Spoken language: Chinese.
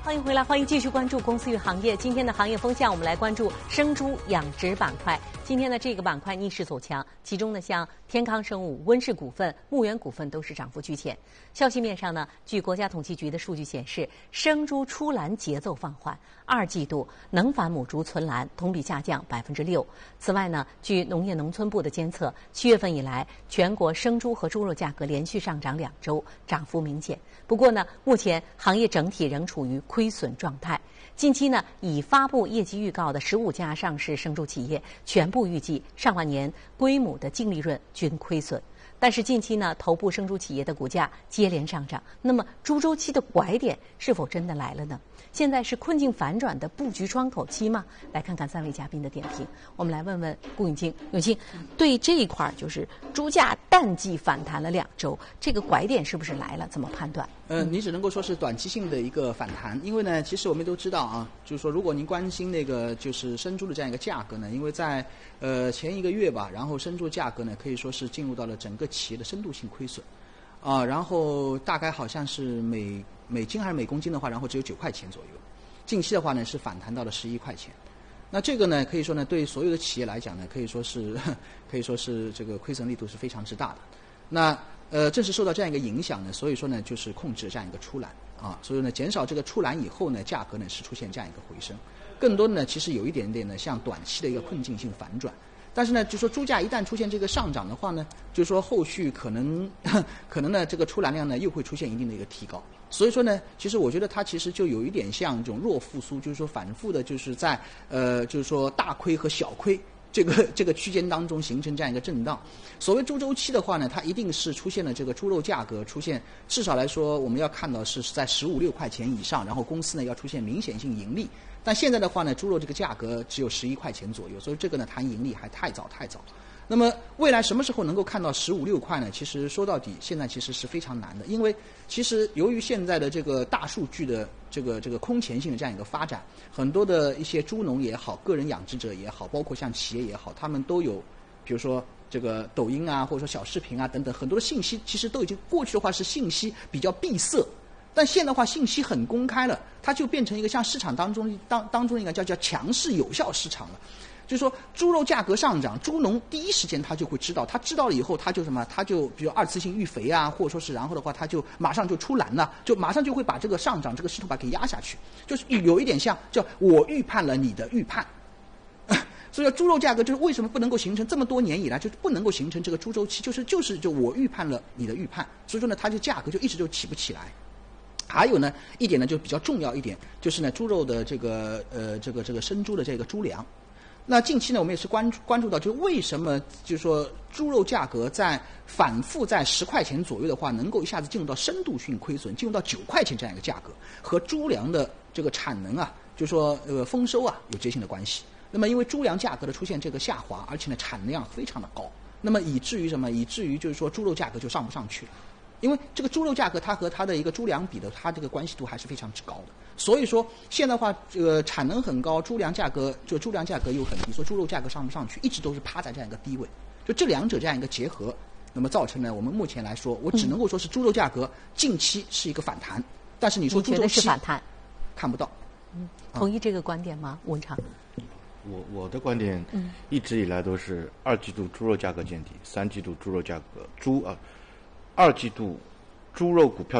欢迎回来，欢迎继续关注公司与行业。今天的行业风向，我们来关注生猪养殖板块。今天的这个板块逆势走强，其中呢，像天康生物、温氏股份、牧原股份都是涨幅居前。消息面上呢，据国家统计局的数据显示，生猪出栏节奏放缓，2季度能繁母猪存栏同比下降6%。此外呢，据农业农村部的监测，7月份以来，全国生猪和猪肉价格连续上涨2周，涨幅明显。不过呢，目前行业整体仍处于亏损状态。近期呢，已发布业绩预告的15家上市生猪企业，全部预计上半年归母的净利润均亏损。但是近期呢，头部生猪企业的股价接连上涨，那么猪周期的拐点是否真的来了呢？现在是困境反转的布局窗口期吗？来看看3位嘉宾的点评。我们来问问顾永清，永清对这一块就是猪价淡季反弹了2周，这个拐点是不是来了？怎么判断？ 你只能够说是短期性的一个反弹，因为呢，其实我们都知道啊，就是说，如果您关心那个就是生猪的这样一个价格呢，因为在前1个月吧，然后生猪价格呢可以说是进入到了整个企业的深度性亏损，然后大概好像是每斤还是每公斤的话，然后只有9块钱左右，近期的话呢是反弹到了11块钱。那这个呢，可以说呢，对所有的企业来讲呢，可以说是这个亏损力度是非常之大的。那正是受到这样一个影响呢，所以说呢，就是控制这样一个出栏啊，所以呢，减少这个出栏以后呢，价格呢是出现这样一个回升。更多的呢，其实有一点点呢，像短期的一个困境性反转。但是呢，就说猪价一旦出现这个上涨的话呢，就是说后续可能呢，这个出栏量呢又会出现一定的一个提高。所以说呢，其实我觉得它其实就有一点像这种弱复苏，就是说反复的，就是在就是说大亏和小亏这个区间当中形成这样一个震荡。所谓猪周期的话呢，它一定是出现了这个猪肉价格出现，至少来说我们要看到是在15、16块钱以上，然后公司呢要出现明显性盈利。但现在的话呢，猪肉这个价格只有11块钱左右，所以这个呢谈盈利还太早。那么未来什么时候能够看到15、16块呢？其实说到底，现在其实是非常难的，因为其实由于现在的这个大数据的这个空前性的这样一个发展，很多的一些猪农也好，个人养殖者也好，包括像企业也好，他们都有，比如说这个抖音啊，或者说小视频啊等等，很多的信息其实都已经过去的话是信息比较闭塞。但现在的话，信息很公开了，它就变成一个像市场当中一个叫强势有效市场了。就是说，猪肉价格上涨，猪农第一时间他就会知道，他知道了以后，他就什么，他就比如2次性育肥啊，或者说是然后的话，他就马上就出栏了，就马上就会把这个上涨这个势头把它给压下去，就是有一点像叫我预判了你的预判。所以说猪肉价格就是为什么不能够形成这么多年以来就是不能够形成这个猪周期，就我预判了你的预判，所以说呢，它就价格就一直就起不起来。还有呢一点呢就比较重要一点，就是呢猪肉的这个生猪的这个猪粮。那近期呢我们也是关注到，就是为什么就是说猪肉价格在反复在10块钱左右的话，能够一下子进入到深度性亏损，进入到9块钱这样一个价格，和猪粮的这个产能啊，就是说丰收啊有直接性的关系。那么因为猪粮价格的出现这个下滑，而且呢产量非常的高，那么以至于什么？以至于就是说猪肉价格就上不上去了。因为这个猪肉价格它和它的一个猪粮比的，它这个关系度还是非常之高的。所以说现在的话，产能很高，猪粮价格又很低，所以猪肉价格上不上去，一直都是趴在这样一个低位。就这两者这样一个结合，那么造成呢，我们目前来说，我只能够说是猪肉价格近期是一个反弹，但是你说猪周期是反弹， 看不到。 同意这个观点吗？文昌？ 我的观点一直以来都是2季度猪肉价格见底，3季度猪肉价格2季度猪肉股票